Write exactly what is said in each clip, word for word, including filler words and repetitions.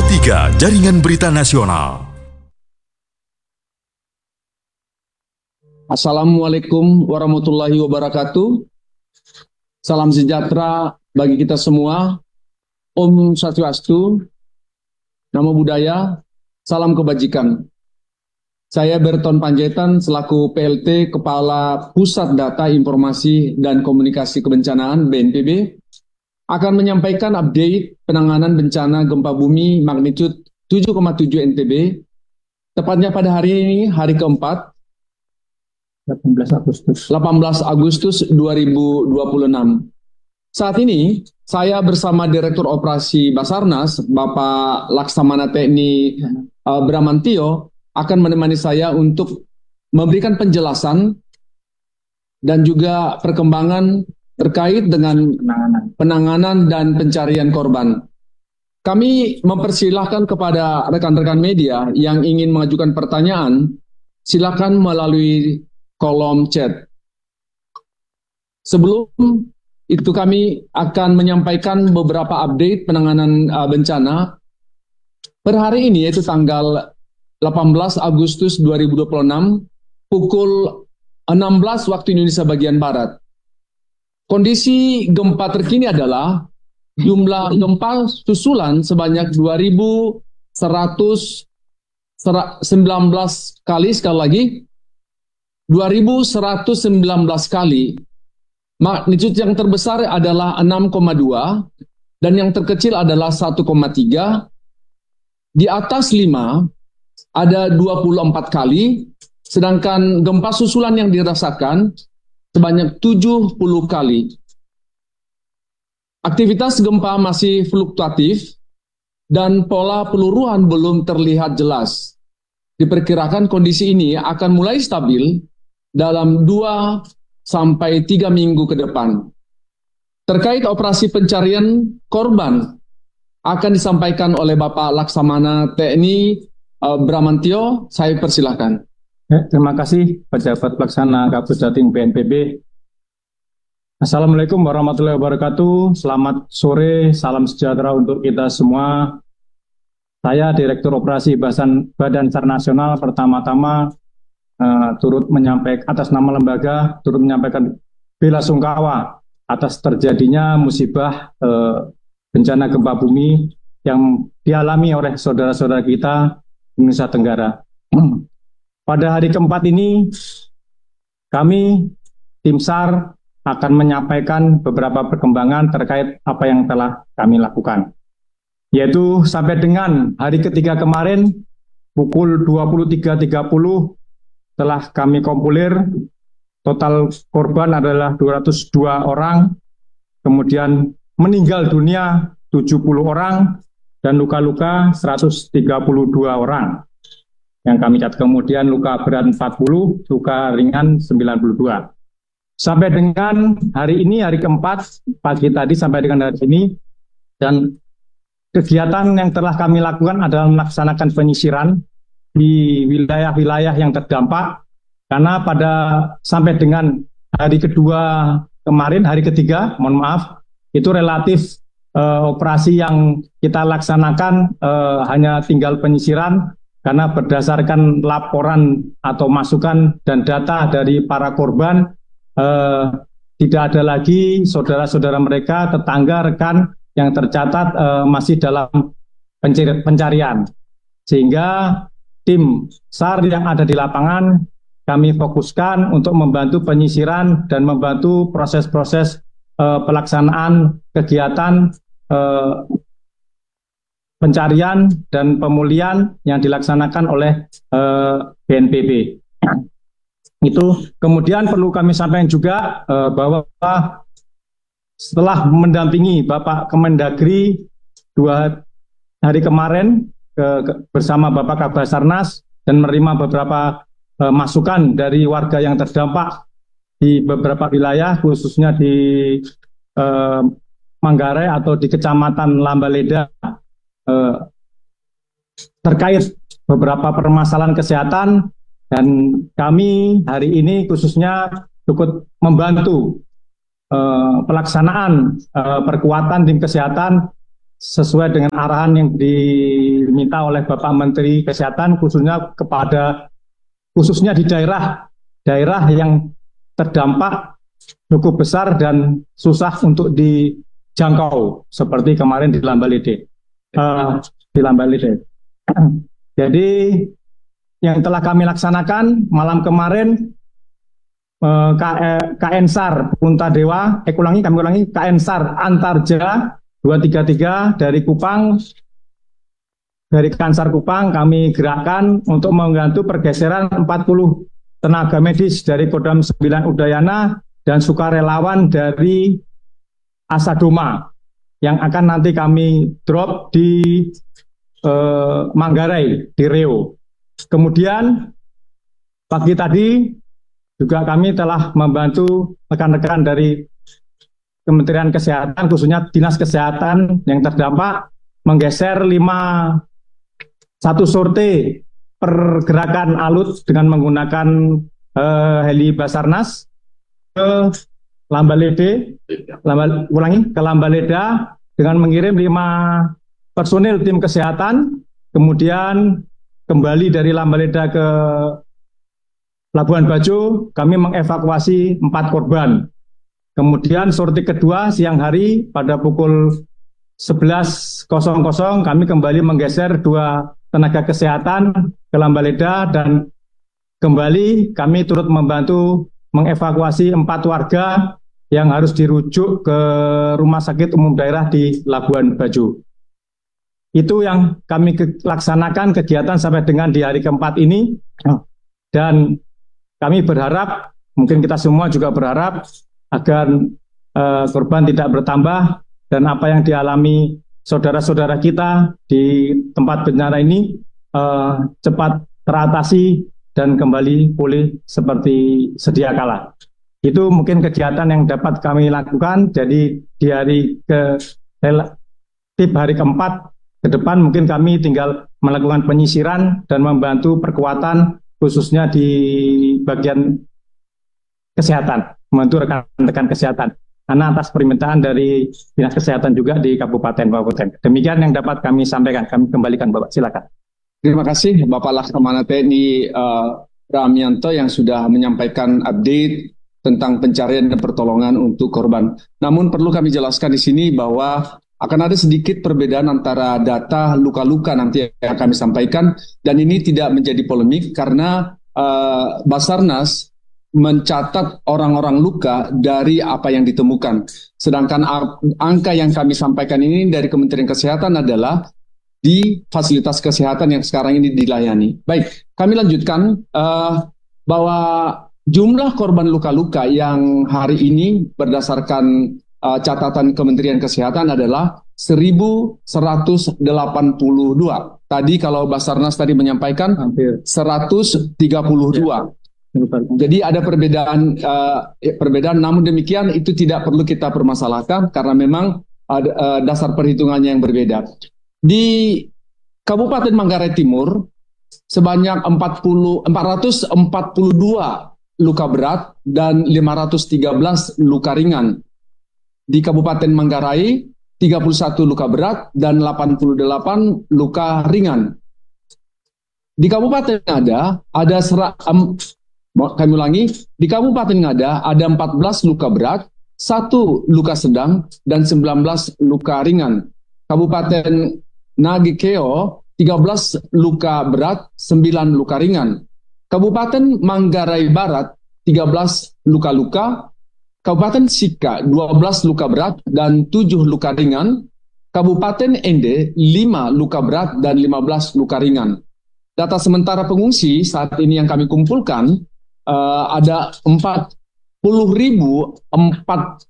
tiga Jaringan Berita Nasional. Assalamualaikum warahmatullahi wabarakatuh. Salam sejahtera bagi kita semua. Om Swastiastu, Namo Buddhaya, salam kebajikan. Saya Berton Panjaitan selaku P L T Kepala Pusat Data Informasi dan Komunikasi Kebencanaan B N P B akan menyampaikan update penanganan bencana gempa bumi magnitudo tujuh koma tujuh N T B tepatnya pada hari ini, hari keempat, delapan belas Agustus dua ribu dua puluh enam. Saat ini, saya bersama Direktur Operasi Basarnas, Bapak Laksamana T N I uh, Bramantio, akan menemani saya untuk memberikan penjelasan dan juga perkembangan terkait dengan penanganan, penanganan dan pencarian korban. Kami mempersilahkan kepada rekan-rekan media yang ingin mengajukan pertanyaan, silakan melalui kolom chat. Sebelum itu kami akan menyampaikan beberapa update penanganan uh, bencana per hari ini, yaitu tanggal delapan belas Agustus dua ribu dua puluh enam pukul enam belas waktu Indonesia bagian Barat. Kondisi gempa terkini adalah jumlah gempa susulan sebanyak dua ribu seratus sembilan belas kali, sekali lagi dua ribu seratus sembilan belas kali. Magnitudo yang terbesar adalah enam koma dua dan yang terkecil adalah satu koma tiga. Di atas lima ada dua puluh empat kali, sedangkan gempa susulan yang dirasakan sebanyak tujuh puluh kali. Aktivitas gempa masih fluktuatif dan pola peluruhan belum terlihat jelas. Diperkirakan kondisi ini akan mulai stabil dalam dua sampai tiga minggu ke depan. Terkait operasi pencarian korban akan disampaikan oleh Bapak Laksamana T N I uh, Bramantio. Saya persilahkan. Ya, terima kasih Pejabat Pelaksana Kabus Jatim B N P B. Assalamualaikum warahmatullahi wabarakatuh. Selamat sore, salam sejahtera untuk kita semua. Saya Direktur Operasi Basan Badan SAR Nasional pertama-tama Uh, turut menyampaikan atas nama lembaga turut menyampaikan bela sungkawa atas terjadinya musibah uh, bencana gempa bumi yang dialami oleh saudara-saudara kita di Nusa Tenggara. Pada hari keempat ini kami tim SAR akan menyampaikan beberapa perkembangan terkait apa yang telah kami lakukan, yaitu sampai dengan hari ketiga kemarin pukul dua puluh tiga tiga puluh telah kami kompulir, total korban adalah dua ratus dua orang, kemudian meninggal dunia tujuh puluh orang, dan luka-luka seratus tiga puluh dua orang. Yang kami catat, kemudian luka berat empat puluh, luka ringan sembilan puluh dua. Sampai dengan hari ini, hari keempat, pagi tadi sampai dengan hari ini, dan kegiatan yang telah kami lakukan adalah melaksanakan penyisiran di wilayah-wilayah yang terdampak, karena pada sampai dengan hari kedua kemarin, hari ketiga, mohon maaf, itu relatif eh, operasi yang kita laksanakan eh, hanya tinggal penyisiran, karena berdasarkan laporan atau masukan dan data dari para korban, eh, tidak ada lagi saudara-saudara mereka, tetangga, rekan yang tercatat eh, masih dalam pencarian, sehingga tim SAR yang ada di lapangan kami fokuskan untuk membantu penyisiran dan membantu proses-proses uh, pelaksanaan kegiatan uh, pencarian dan pemulihan yang dilaksanakan oleh uh, B N P B. Itu kemudian perlu kami sampaikan juga uh, bahwa setelah mendampingi Bapak Kemendagri dua hari kemarin Ke, ke, bersama Bapak Kabasarnas dan menerima beberapa e, masukan dari warga yang terdampak di beberapa wilayah, khususnya di e, Manggarai atau di Kecamatan Lambaleda, e, terkait beberapa permasalahan kesehatan, dan kami hari ini khususnya cukup membantu e, pelaksanaan e, perkuatan tim kesehatan sesuai dengan arahan yang diminta oleh Bapak Menteri Kesehatan, khususnya kepada khususnya di daerah daerah yang terdampak cukup besar dan susah untuk dijangkau, seperti kemarin di Lambalede. Uh, di Lambalede. Jadi yang telah kami laksanakan malam kemarin, uh, K N SAR Punta Dewa, eh ulangi kami ulangi K N SAR Antarja dua tiga tiga dari Kupang, dari Kansar Kupang kami gerakkan untuk membantu pergeseran empat puluh tenaga medis dari Kodam sembilan Udayana dan sukarelawan dari Asadoma yang akan nanti kami drop di eh, Manggarai, di Riau. Kemudian pagi tadi juga kami telah membantu rekan-rekan dari Kementerian Kesehatan, khususnya Dinas Kesehatan yang terdampak, menggeser lima satu sorte pergerakan alut dengan menggunakan uh, heli Basarnas ke Lambalede, Lambal, ulangi ke Lambaleda dengan mengirim lima personil tim kesehatan, kemudian kembali dari Lambaleda ke Labuan Bajo, kami mengevakuasi empat korban. Kemudian sorti kedua siang hari pada pukul sebelas kami kembali menggeser dua tenaga kesehatan ke Lambaleda dan kembali kami turut membantu mengevakuasi empat warga yang harus dirujuk ke Rumah Sakit Umum Daerah di Labuan Bajo. Itu yang kami ke- laksanakan kegiatan sampai dengan di hari keempat ini, dan kami berharap, mungkin kita semua juga berharap agar uh, korban tidak bertambah dan apa yang dialami saudara-saudara kita di tempat bencana ini uh, cepat teratasi dan kembali pulih seperti sedia kala. Itu mungkin kegiatan yang dapat kami lakukan. Jadi di hari ke relatif hari keempat ke depan mungkin kami tinggal melakukan penyisiran dan membantu perkuatan khususnya di bagian kesehatan, membantu rekan-rekan kesehatan. Karena atas permintaan dari Dinas Kesehatan juga di Kabupaten-Kabupaten. Demikian yang dapat kami sampaikan. Kami kembalikan Bapak, silakan. Terima kasih Bapak Laksamana T N I uh, Ramianto yang sudah menyampaikan update tentang pencarian dan pertolongan untuk korban. Namun perlu kami jelaskan di sini bahwa akan ada sedikit perbedaan antara data luka-luka nanti yang kami sampaikan, dan ini tidak menjadi polemik karena uh, Basarnas mencatat orang-orang luka dari apa yang ditemukan. Sedangkan angka yang kami sampaikan ini dari Kementerian Kesehatan adalah di fasilitas kesehatan yang sekarang ini dilayani. Baik, kami lanjutkan uh, bahwa jumlah korban luka-luka yang hari ini berdasarkan uh, catatan Kementerian Kesehatan adalah seribu seratus delapan puluh dua. Tadi kalau Basarnas tadi menyampaikan hampir seratus tiga puluh dua. Ya. Jadi ada perbedaan uh, perbedaan, namun demikian itu tidak perlu kita permasalahkan karena memang ada uh, dasar perhitungannya yang berbeda. Di Kabupaten Manggarai Timur sebanyak empat ratus empat puluh dua luka berat dan lima ratus tiga belas luka ringan. Di Kabupaten Manggarai tiga puluh satu luka berat dan delapan puluh delapan luka ringan. Di Kabupaten Ngada ada serak um, kami ulangi, di Kabupaten Ngada ada empat belas luka berat, satu luka sedang, dan sembilan belas luka ringan. Kabupaten Nagekeo, tiga belas luka berat, sembilan luka ringan. Kabupaten Manggarai Barat, tiga belas luka-luka. Kabupaten Sika, dua belas luka berat dan tujuh luka ringan. Kabupaten Ende, lima luka berat dan lima belas luka ringan. Data sementara pengungsi saat ini yang kami kumpulkan, Uh, ada empat puluh ribu empat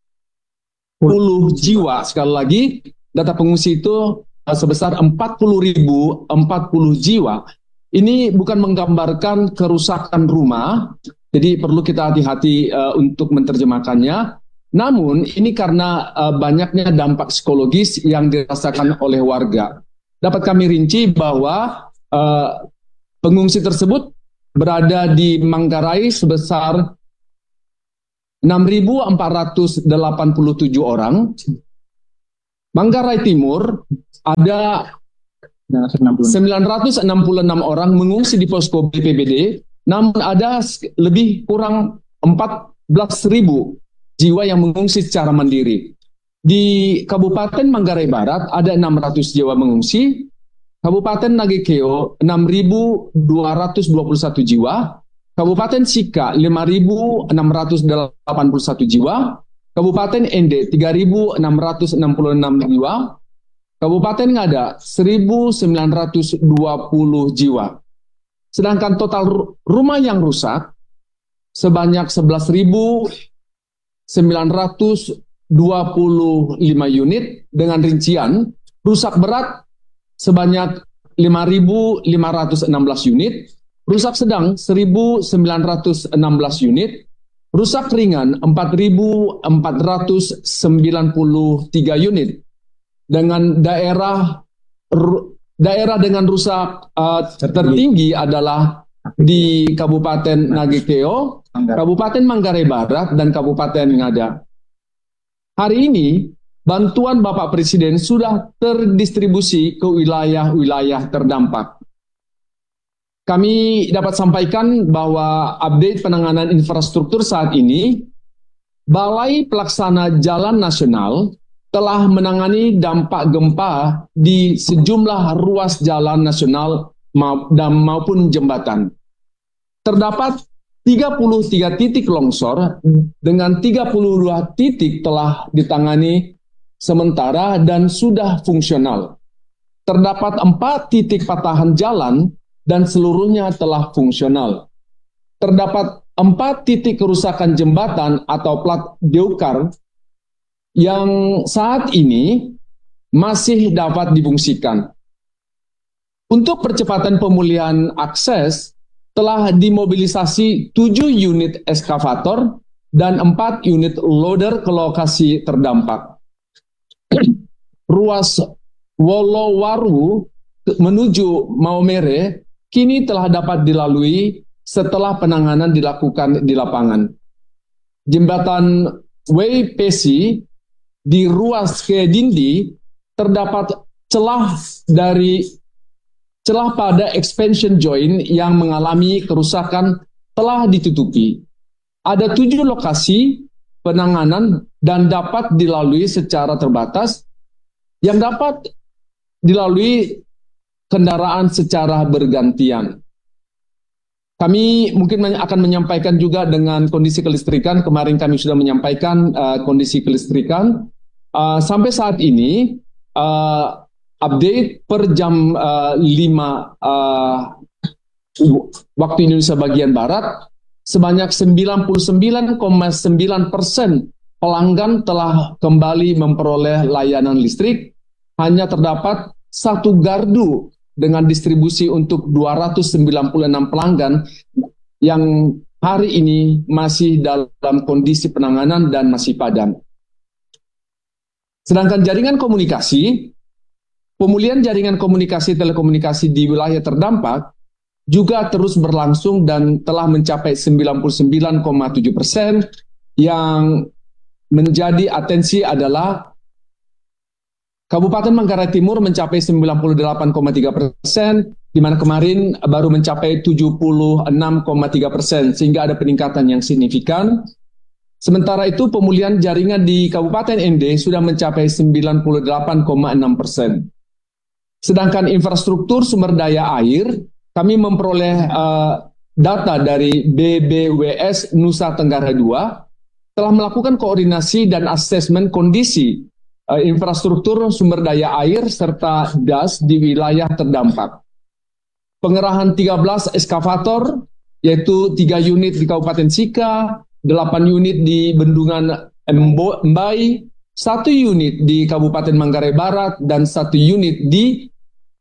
puluh jiwa. Sekali lagi, data pengungsi itu uh, sebesar empat puluh ribu empat puluh jiwa. Ini bukan menggambarkan kerusakan rumah, jadi perlu kita hati-hati uh, untuk menerjemahkannya. Namun ini karena uh, banyaknya dampak psikologis yang dirasakan oleh warga. Dapat kami rinci bahwa uh, pengungsi tersebut berada di Manggarai sebesar enam ribu empat ratus delapan puluh tujuh orang, Manggarai Timur ada sembilan ratus enam puluh enam orang mengungsi di posko B P B D, namun ada lebih kurang empat belas ribu jiwa yang mengungsi secara mandiri. Di Kabupaten Manggarai Barat ada enam ratus jiwa mengungsi, Kabupaten Nagekeo enam ribu dua ratus dua puluh satu jiwa, Kabupaten Sika lima ribu enam ratus delapan puluh satu jiwa, Kabupaten Ende tiga ribu enam ratus enam puluh enam jiwa, Kabupaten Ngada seribu sembilan ratus dua puluh jiwa. Sedangkan total rumah yang rusak sebanyak sebelas ribu sembilan ratus dua puluh lima unit dengan rincian rusak berat sebanyak lima ribu lima ratus enam belas unit, rusak sedang seribu sembilan ratus enam belas unit, rusak ringan empat ribu empat ratus sembilan puluh tiga unit. Dengan daerah daerah dengan rusak uh, tertinggi adalah di Kabupaten Nagekeo, Kabupaten Manggarai Barat, dan Kabupaten Ngada. Hari ini, bantuan Bapak Presiden sudah terdistribusi ke wilayah-wilayah terdampak. Kami dapat sampaikan bahwa update penanganan infrastruktur saat ini, Balai Pelaksana Jalan Nasional telah menangani dampak gempa di sejumlah ruas jalan nasional dan maupun jembatan. Terdapat tiga puluh tiga titik longsor dengan tiga puluh dua titik telah ditangani sementara dan sudah fungsional. Terdapat empat titik patahan jalan dan seluruhnya telah fungsional. Terdapat empat titik kerusakan jembatan atau plat deukar yang saat ini masih dapat difungsikan. Untuk percepatan pemulihan akses, telah dimobilisasi tujuh unit eskavator dan empat unit loader ke lokasi terdampak. Ruas Wolowaru menuju Maumere kini telah dapat dilalui setelah penanganan dilakukan di lapangan. Jembatan Weipesi di ruas Kedindi terdapat celah dari celah pada expansion joint yang mengalami kerusakan telah ditutupi. Ada tujuh lokasi penanganan dan dapat dilalui secara terbatas yang dapat dilalui kendaraan secara bergantian. Kami mungkin akan menyampaikan juga dengan kondisi kelistrikan. Kemarin kami sudah menyampaikan uh, kondisi kelistrikan. Uh, sampai saat ini, uh, update per jam uh, lima uh, waktu Indonesia bagian Barat, sebanyak sembilan puluh sembilan koma sembilan persen pelanggan telah kembali memperoleh layanan listrik. Hanya terdapat satu gardu dengan distribusi untuk dua ratus sembilan puluh enam pelanggan yang hari ini masih dalam kondisi penanganan dan masih padam. Sedangkan jaringan komunikasi, pemulihan jaringan komunikasi telekomunikasi di wilayah terdampak juga terus berlangsung dan telah mencapai sembilan puluh sembilan koma tujuh persen. Yang menjadi atensi adalah Kabupaten Manggarai Timur mencapai sembilan puluh delapan koma tiga persen, di mana kemarin baru mencapai tujuh puluh enam koma tiga persen, sehingga ada peningkatan yang signifikan. Sementara itu pemulihan jaringan di Kabupaten Ende sudah mencapai sembilan puluh delapan koma enam persen. Sedangkan infrastruktur sumber daya air, kami memperoleh uh, data dari B B W S Nusa Tenggara dua, telah melakukan koordinasi dan asesmen kondisi uh, infrastruktur sumber daya air serta D A S di wilayah terdampak. Pengerahan tiga belas eskavator, yaitu tiga unit di Kabupaten Sika, delapan unit di Bendungan Mbai, satu unit di Kabupaten Manggarai Barat, dan satu unit di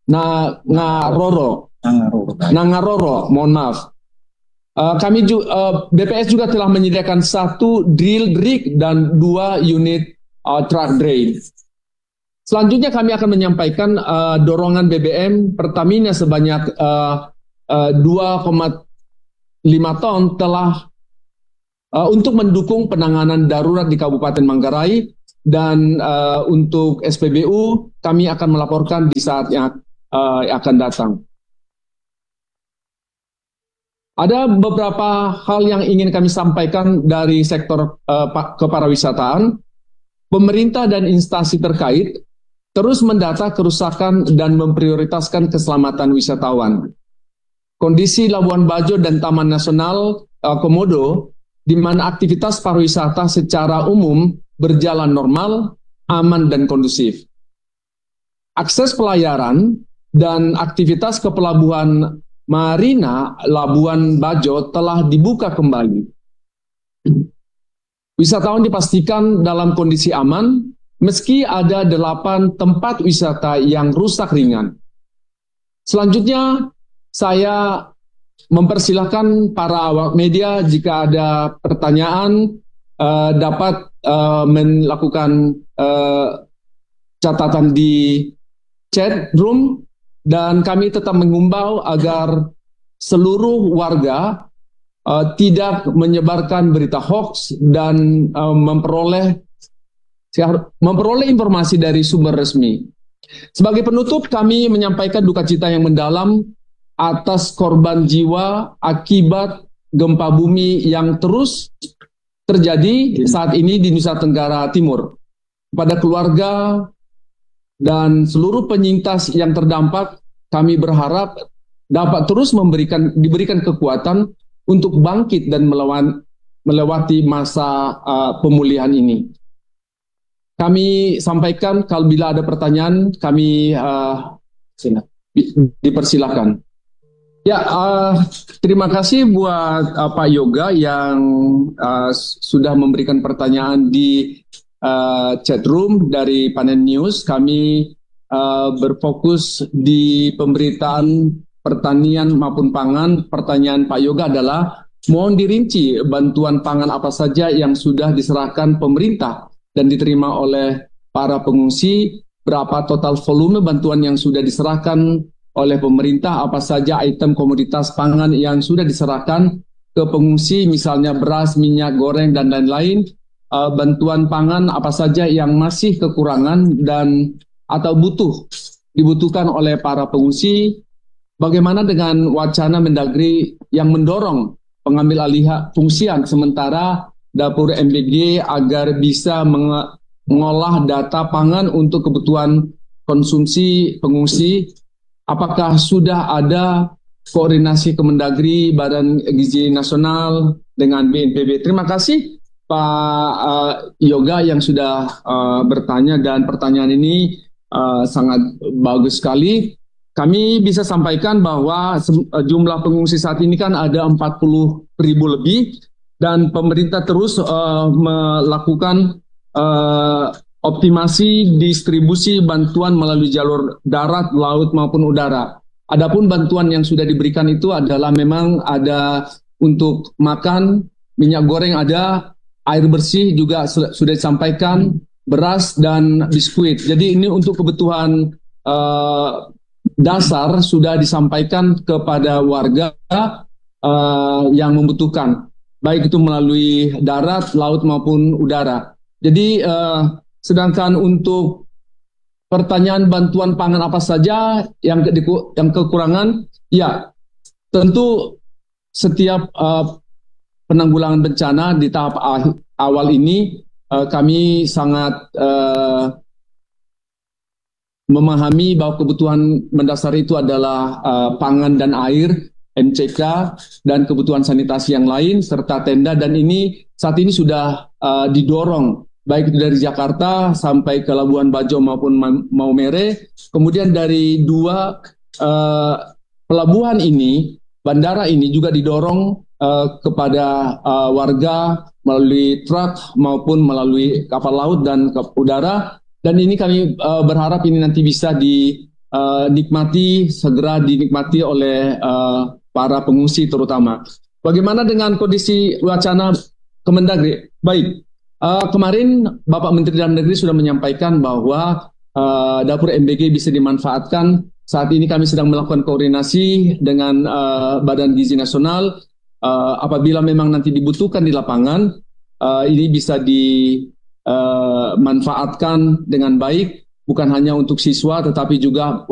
Nangaroro. Nangaroro, Nangaroro mohon maaf. Uh, kami juga, uh, B P S juga telah menyediakan satu drill rig dan dua unit uh, truck drain. Selanjutnya kami akan menyampaikan uh, dorongan B B M Pertamina sebanyak uh, uh, dua koma lima ton telah Uh, untuk mendukung penanganan darurat di Kabupaten Manggarai dan uh, untuk S P B U kami akan melaporkan di saat yang uh, akan datang. Ada beberapa hal yang ingin kami sampaikan dari sektor uh, kepariwisataan. Pemerintah dan instansi terkait terus mendata kerusakan dan memprioritaskan keselamatan wisatawan. Kondisi Labuan Bajo dan Taman Nasional uh, Komodo, di mana aktivitas pariwisata secara umum berjalan normal, aman, dan kondusif. Akses pelayaran dan aktivitas ke pelabuhan Marina Labuan Bajo telah dibuka kembali. Wisatawan dipastikan dalam kondisi aman, meski ada delapan tempat wisata yang rusak ringan. Selanjutnya, saya mempersilahkan para awak media jika ada pertanyaan uh, dapat uh, melakukan uh, catatan di chat room, dan kami tetap mengimbau agar seluruh warga uh, tidak menyebarkan berita hoax dan uh, memperoleh memperoleh informasi dari sumber resmi. Sebagai penutup, kami menyampaikan duka cita yang mendalam atas korban jiwa akibat gempa bumi yang terus terjadi saat ini di Nusa Tenggara Timur. Kepada keluarga dan seluruh penyintas yang terdampak, kami berharap dapat terus memberikan diberikan kekuatan untuk bangkit dan melawan, melewati masa uh, pemulihan ini. Kami sampaikan kalau bila ada pertanyaan, kami uh, dipersilakan. Ya, uh, terima kasih buat uh, Pak Yoga yang uh, sudah memberikan pertanyaan di uh, chat room dari Panen News. Kami uh, berfokus di pemberitaan pertanian maupun pangan. Pertanyaan Pak Yoga adalah, mohon dirinci bantuan pangan apa saja yang sudah diserahkan pemerintah dan diterima oleh para pengungsi, berapa total volume bantuan yang sudah diserahkan oleh pemerintah, apa saja item komoditas pangan yang sudah diserahkan ke pengungsi, misalnya beras, minyak goreng, dan lain-lain, uh, bantuan pangan apa saja yang masih kekurangan dan atau butuh dibutuhkan oleh para pengungsi, bagaimana dengan wacana Mendagri yang mendorong pengambil alih fungsian sementara Dapur M B G agar bisa mengolah data pangan untuk kebutuhan konsumsi pengungsi. Apakah sudah ada koordinasi Kemendagri, Badan Gizi Nasional dengan B N P B? Terima kasih Pak uh, Yoga yang sudah uh, bertanya, dan pertanyaan ini uh, sangat bagus sekali. Kami bisa sampaikan bahwa jumlah pengungsi saat ini kan ada empat puluh ribu lebih, dan pemerintah terus uh, melakukan uh, optimasi distribusi bantuan melalui jalur darat, laut maupun udara. Adapun bantuan yang sudah diberikan itu adalah memang ada untuk makan, minyak goreng ada, air bersih juga sudah disampaikan, beras dan biskuit. Jadi ini untuk kebutuhan uh, dasar sudah disampaikan kepada warga uh, yang membutuhkan, baik itu melalui darat, laut maupun udara. Jadi uh, sedangkan untuk pertanyaan bantuan pangan apa saja yang ke, yang kekurangan, ya tentu setiap uh, penanggulangan bencana di tahap awal ini uh, kami sangat uh, memahami bahwa kebutuhan mendasar itu adalah uh, pangan dan air, M C K, dan kebutuhan sanitasi yang lain, serta tenda, dan ini saat ini sudah uh, didorong, baik itu dari Jakarta sampai ke Labuan Bajo maupun Maumere. Kemudian dari dua uh, pelabuhan ini, bandara ini juga didorong uh, kepada uh, warga melalui truk maupun melalui kapal laut dan kapal udara. Dan ini kami uh, berharap ini nanti bisa dinikmati, uh, segera dinikmati oleh uh, para pengungsi terutama. Bagaimana dengan kondisi wacana Kemendagri? Baik, uh, kemarin Bapak Menteri Dalam Negeri sudah menyampaikan bahwa uh, dapur M B G bisa dimanfaatkan. Saat ini kami sedang melakukan koordinasi dengan uh, Badan Gizi Nasional. Uh, apabila memang nanti dibutuhkan di lapangan, uh, ini bisa di uh, manfaatkan dengan baik, bukan hanya untuk siswa tetapi juga